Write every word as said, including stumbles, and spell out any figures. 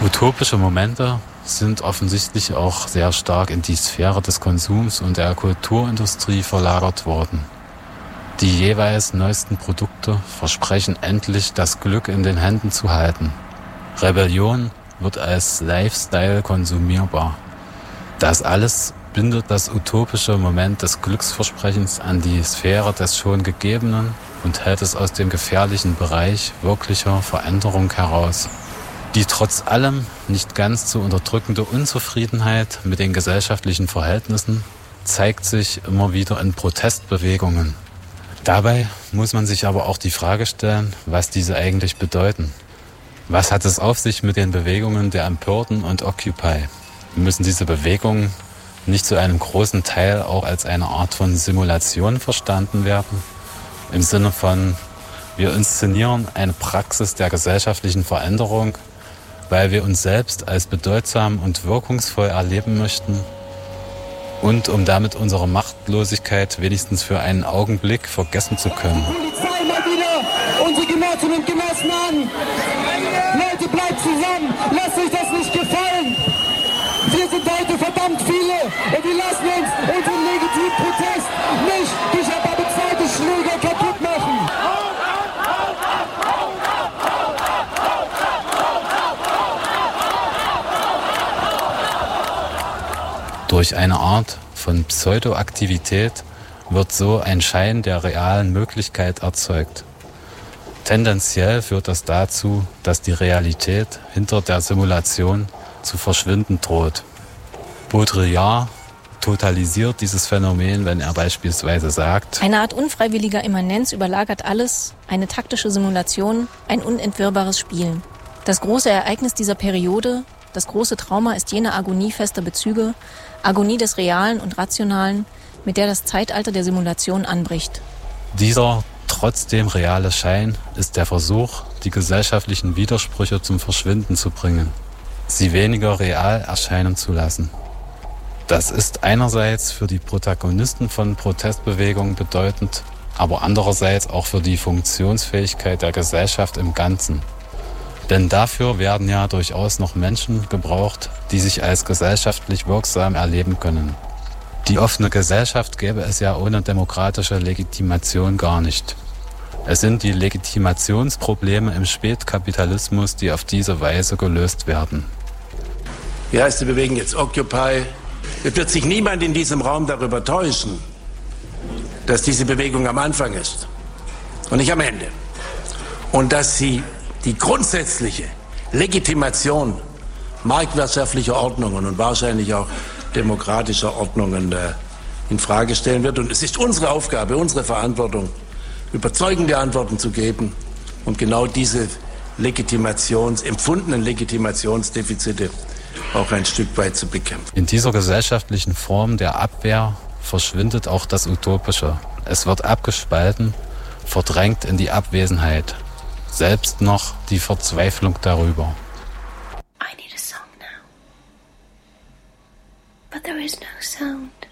Utopische Momente sind offensichtlich auch sehr stark in die Sphäre des Konsums und der Kulturindustrie verlagert worden. Die jeweils neuesten Produkte versprechen endlich, das Glück in den Händen zu halten. Rebellion wird als Lifestyle konsumierbar. Das alles bindet das utopische Moment des Glücksversprechens an die Sphäre des schon Gegebenen und hält es aus dem gefährlichen Bereich wirklicher Veränderung heraus. Die trotz allem nicht ganz zu unterdrückende Unzufriedenheit mit den gesellschaftlichen Verhältnissen zeigt sich immer wieder in Protestbewegungen. Dabei muss man sich aber auch die Frage stellen, was diese eigentlich bedeuten. Was hat es auf sich mit den Bewegungen der Empörten und Occupy? Müssen diese Bewegungen nicht zu einem großen Teil auch als eine Art von Simulation verstanden werden? Im Sinne von, wir inszenieren eine Praxis der gesellschaftlichen Veränderung, weil wir uns selbst als bedeutsam und wirkungsvoll erleben möchten und um damit unsere Machtlosigkeit wenigstens für einen Augenblick vergessen zu können. Polizei mal wieder unsere Genossinnen und Genossen an. Leute, bleibt zusammen, lasst euch das nicht gefallen. Wir sind heute verdammt viele und wir lassen uns unseren legitimen Protest nicht durch ein paar bezahlte Schläger kaputt machen. Durch eine Art von Pseudoaktivität wird so ein Schein der realen Möglichkeit erzeugt. Tendenziell führt das dazu, dass die Realität hinter der Simulation zu verschwinden droht. Baudrillard totalisiert dieses Phänomen, wenn er beispielsweise sagt: Eine Art unfreiwilliger Immanenz überlagert alles, eine taktische Simulation, ein unentwirrbares Spiel. Das große Ereignis dieser Periode, das große Trauma ist jene Agonie fester Bezüge, Agonie des Realen und Rationalen, mit der das Zeitalter der Simulation anbricht. Dieser trotzdem reale Schein ist der Versuch, die gesellschaftlichen Widersprüche zum Verschwinden zu bringen, sie weniger real erscheinen zu lassen. Das ist einerseits für die Protagonisten von Protestbewegungen bedeutend, aber andererseits auch für die Funktionsfähigkeit der Gesellschaft im Ganzen. Denn dafür werden ja durchaus noch Menschen gebraucht, die sich als gesellschaftlich wirksam erleben können. Die offene Gesellschaft gäbe es ja ohne demokratische Legitimation gar nicht. Es sind die Legitimationsprobleme im Spätkapitalismus, die auf diese Weise gelöst werden. Wie heißt die Bewegung jetzt? Occupy. Es wird sich niemand in diesem Raum darüber täuschen, dass diese Bewegung am Anfang ist und nicht am Ende. Und dass sie die grundsätzliche Legitimation marktwirtschaftlicher Ordnungen und wahrscheinlich auch demokratischer Ordnungen äh, in Frage stellen wird. Und es ist unsere Aufgabe, unsere Verantwortung, überzeugende Antworten zu geben und genau diese Legitimations, empfundenen Legitimationsdefizite auch ein Stück weit zu bekämpfen. In dieser gesellschaftlichen Form der Abwehr verschwindet auch das Utopische. Es wird abgespalten, verdrängt in die Abwesenheit. Selbst noch die Verzweiflung darüber. I need a song now. But there is no sound.